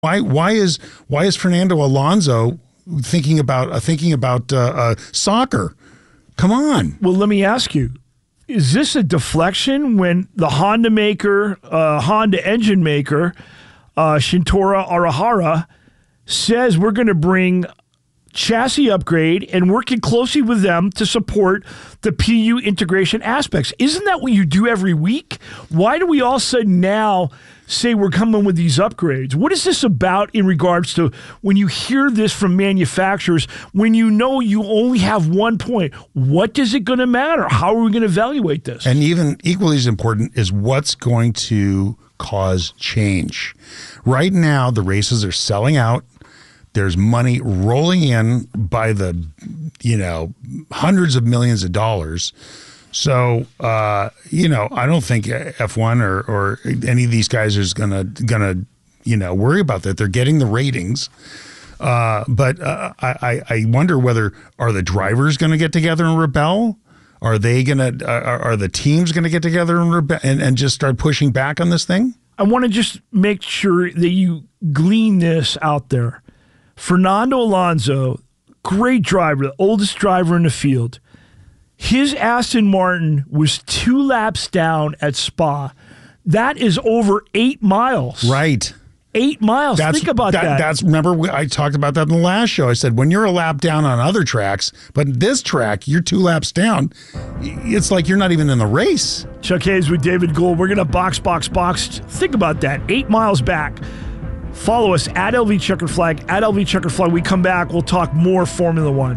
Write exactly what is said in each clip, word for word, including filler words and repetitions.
Why why is why is Fernando Alonso thinking about uh, thinking about uh, uh, soccer? Come on. Well, let me ask you: is this a deflection when the Honda maker, uh, Honda engine maker, uh, Shintaro Arihara, says we're going to bring chassis upgrade and working closely with them to support the P U integration aspects? Isn't that what you do every week? Why do we all of a sudden now say we're coming with these upgrades? What is this about in regards to when you hear this from manufacturers, when you know you only have one point? What is it going to matter? How are we going to evaluate this? And even equally as important is what's going to cause change. Right now, the races are selling out. There's money rolling in by the, you know, hundreds of millions of dollars. So, uh, you know, I don't think F one or, or any of these guys is gonna gonna, you know, worry about that. They're getting the ratings, uh, but uh, I I wonder whether are the drivers going to get together and rebel? Are they gonna are, are the teams going to get together and rebel and, and just start pushing back on this thing? I want to just make sure that you glean this out there. Fernando Alonso, great driver, the oldest driver in the field. His Aston Martin was two laps down at Spa. That is over eight miles. Right. Eight miles. That's, Think about that, that. That's remember I talked about that in the last show. I said when you're a lap down on other tracks, but this track you're two laps down. It's like you're not even in the race. Chuck Hayes with David Gould. We're gonna box, box, box. Think about that. Eight miles back. Follow us at L V Checkered Flag, at L V Checkered Flag. We come back, we'll talk more Formula One.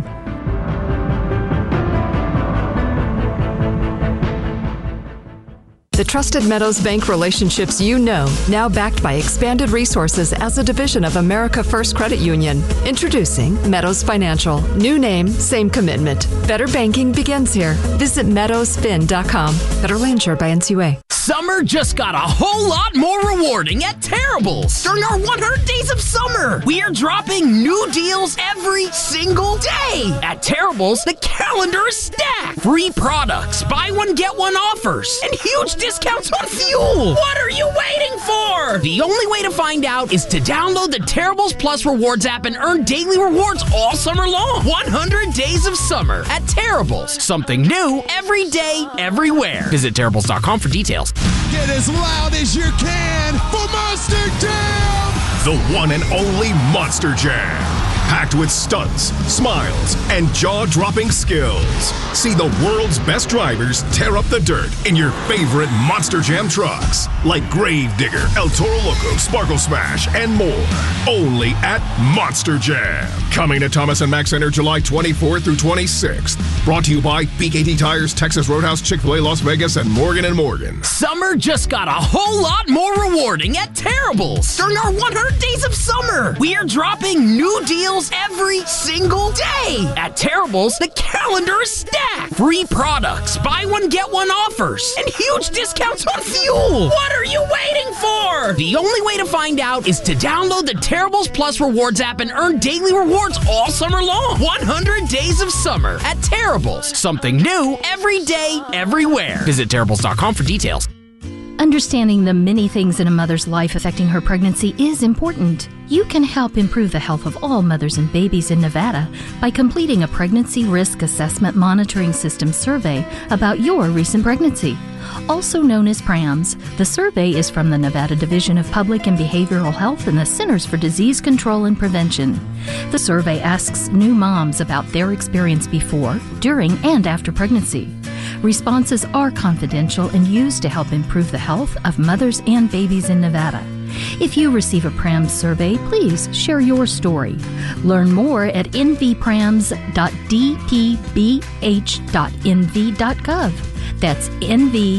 The trusted Meadows Bank relationships you know, now backed by expanded resources as a division of America First Credit Union. Introducing Meadows Financial. New name, same commitment. Better banking begins here. Visit meadows fin dot com. Federally insured by N C U A. Summer just got a whole lot more rewarding at Terrible's. During our one hundred days of summer, we are dropping new deals every single day. At Terrible's, the calendar is stacked. Free products, buy one, get one offers, and huge discounts on fuel. What are you waiting for? The only way to find out is to download the Terrible's Plus Rewards app and earn daily rewards all summer long. one hundred days of summer at Terrible's. Something new every day, everywhere. Visit Terrible's dot com for details. Get as loud as you can for Monster Jam! The one and only Monster Jam. Packed with stunts, smiles, and jaw-dropping skills. See the world's best drivers tear up the dirt in your favorite Monster Jam trucks. Like Gravedigger, El Toro Loco, Sparkle Smash, and more. Only at Monster Jam. Coming to Thomas and Mack Center July twenty-fourth through twenty-sixth. Brought to you by B K T Tires, Texas Roadhouse, Chick-fil-A Las Vegas, and Morgan and Morgan. Summer just got a whole lot more rewarding at Terrible's. During our one hundred days of summer, we are dropping new deals every single day. At Terrible's, the calendar is stacked. Free products, buy one, get one offers, and huge discounts on fuel. What are you waiting for? The only way to find out is to download the Terrible's Plus Rewards app and earn daily rewards all summer long. one hundred days of summer at Terrible's. Something new every day, everywhere. Visit Terrible's dot com for details. Understanding the many things in a mother's life affecting her pregnancy is important. You can help improve the health of all mothers and babies in Nevada by completing a Pregnancy Risk Assessment Monitoring System survey about your recent pregnancy. Also known as PRAMS, the survey is from the Nevada Division of Public and Behavioral Health and the Centers for Disease Control and Prevention. The survey asks new moms about their experience before, during, and after pregnancy. Responses are confidential and used to help improve the health of mothers and babies in Nevada. If you receive a PRAMS survey, please share your story. Learn more at n v prams dot d p b h dot n v dot gov. That's n v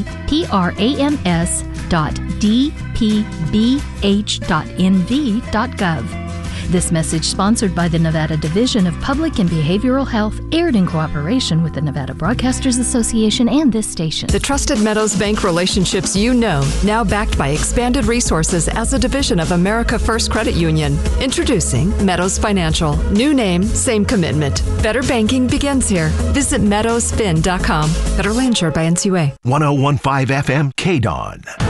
prams dot d p b h dot n v dot gov. This message sponsored by the Nevada Division of Public and Behavioral Health, aired in cooperation with the Nevada Broadcasters Association and this station. The trusted Meadows Bank relationships you know, now backed by expanded resources as a division of America First Credit Union. Introducing Meadows Financial. New name, same commitment. Better banking begins here. Visit meadows fin dot com. Federally insured by N C U A. one oh one point five F M K D O N.